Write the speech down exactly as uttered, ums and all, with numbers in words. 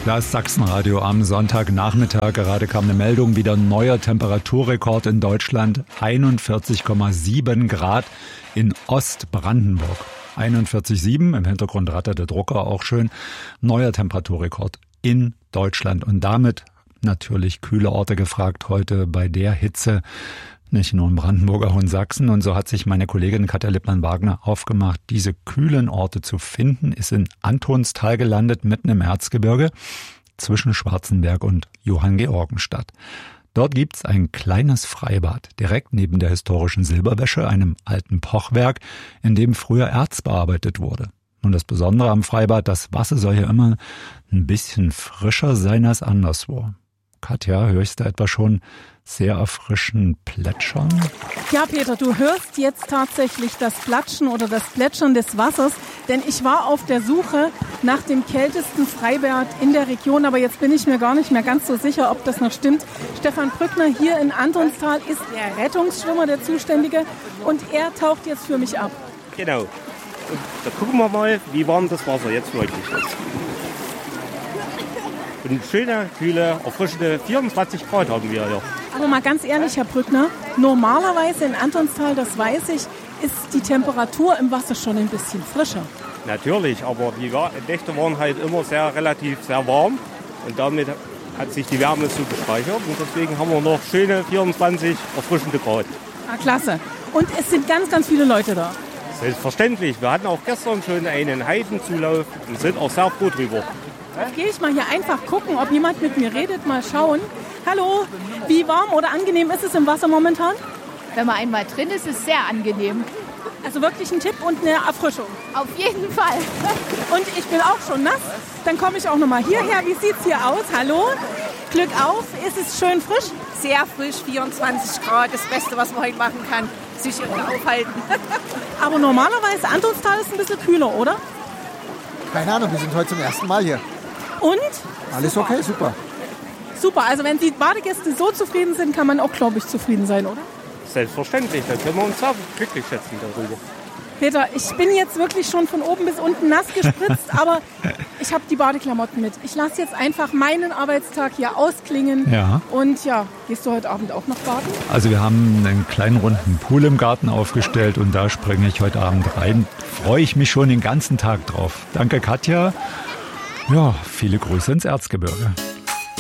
Das Sachsenradio am Sonntagnachmittag. Gerade kam eine Meldung, wieder neuer Temperaturrekord in Deutschland. einundvierzig Komma sieben Grad in Ostbrandenburg. einundvierzig Komma sieben, im Hintergrund rattert der Drucker auch schön. Neuer Temperaturrekord in Deutschland. Und damit natürlich kühle Orte gefragt heute bei der Hitze. Nicht nur in Brandenburg, auch in Sachsen. Und so hat sich meine Kollegin Katja Lippmann-Wagner aufgemacht, diese kühlen Orte zu finden, ist in Antonstal gelandet, mitten im Erzgebirge, zwischen Schwarzenberg und Johanngeorgenstadt. Dort gibt's ein kleines Freibad, direkt neben der historischen Silberwäsche, einem alten Pochwerk, in dem früher Erz bearbeitet wurde. Und das Besondere am Freibad, das Wasser soll ja immer ein bisschen frischer sein als anderswo. Katja, höre ich da etwa schon sehr erfrischend plätschern? Ja, Peter, du hörst jetzt tatsächlich das Platschen oder das Plätschern des Wassers, denn ich war auf der Suche nach dem kältesten Freibad in der Region, aber jetzt bin ich mir gar nicht mehr ganz so sicher, ob das noch stimmt. Stefan Brückner hier in Antonstal ist der Rettungsschwimmer, der Zuständige, und er taucht jetzt für mich ab. Genau. Und da gucken wir mal, wie warm das Wasser jetzt wirklich ist. Und schöne, kühle, erfrischende vierundzwanzig Grad haben wir hier. Aber mal ganz ehrlich, Herr Brückner, normalerweise in Antonstal, das weiß ich, ist die Temperatur im Wasser schon ein bisschen frischer. Natürlich, aber die Nächte waren halt immer sehr relativ sehr warm und damit hat sich die Wärme so gespeichert und deswegen haben wir noch schöne vierundzwanzig erfrischende Grad. Ah, klasse. Und es sind ganz, ganz viele Leute da. Selbstverständlich. Wir hatten auch gestern schon einen Heidenzulauf und sind auch sehr froh drüber. Jetzt gehe ich mal hier einfach gucken, ob jemand mit mir redet, mal schauen. Hallo, wie warm oder angenehm ist es im Wasser momentan? Wenn man einmal drin ist, ist es sehr angenehm. Also wirklich ein Tipp und eine Erfrischung. Auf jeden Fall. Und ich bin auch schon nass. Dann komme ich auch noch mal hierher. Wie sieht es hier aus? Hallo? Glück auf. Ist es schön frisch? Sehr frisch, vierundzwanzig Grad. Das Beste, was man heute machen kann. Sich hier aufhalten. Aber normalerweise, Antonstal ist ein bisschen kühler, oder? Keine Ahnung, wir sind heute zum ersten Mal hier. Und? Alles okay, super. Super, also wenn die Badegäste so zufrieden sind, kann man auch, glaube ich, zufrieden sein, oder? Selbstverständlich, da können wir uns auch glücklich schätzen darüber. Peter, ich bin jetzt wirklich schon von oben bis unten nass gespritzt, aber ich habe die Badeklamotten mit. Ich lasse jetzt einfach meinen Arbeitstag hier ausklingen. Ja. Und ja, gehst du heute Abend auch noch baden? Also wir haben einen kleinen runden Pool im Garten aufgestellt und da springe ich heute Abend rein. Freue ich mich schon den ganzen Tag drauf. Danke, Katja. Ja, viele Grüße ins Erzgebirge.